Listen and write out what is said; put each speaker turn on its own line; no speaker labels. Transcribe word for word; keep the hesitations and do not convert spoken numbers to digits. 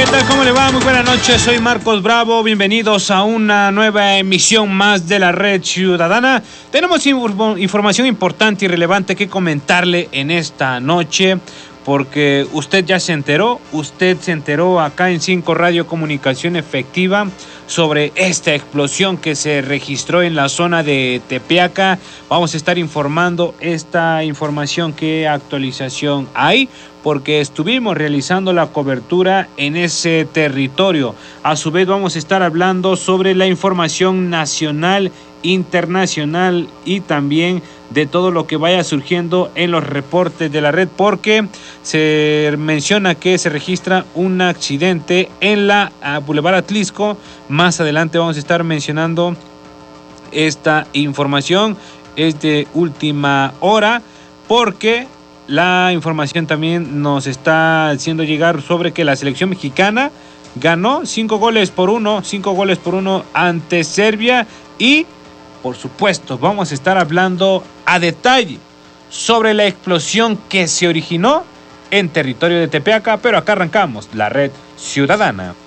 ¿Qué tal? ¿Cómo le va? Muy buenas noches, soy Marcos Bravo, bienvenidos a una nueva emisión más de la Red Ciudadana. Tenemos información importante y relevante que comentarle en esta noche, porque usted ya se enteró, usted se enteró acá en cinco Radio Comunicación Efectiva sobre esta explosión que se registró en la zona de Tepeaca. Vamos a estar informando esta información, qué actualización hay, porque estuvimos realizando la cobertura en ese territorio. A su vez vamos a estar hablando sobre la información nacional, internacional y también de todo lo que vaya surgiendo en los reportes de la red, porque se menciona que se registra un accidente en la Boulevard Atlisco. Más adelante vamos a estar mencionando esta información, es de última hora, porque la información también nos está haciendo llegar sobre que la selección mexicana ganó cinco goles por uno, cinco goles por uno ante Serbia. Y por supuesto vamos a estar hablando a detalle sobre la explosión que se originó en territorio de Tepeaca, pero acá arrancamos la Red Ciudadana.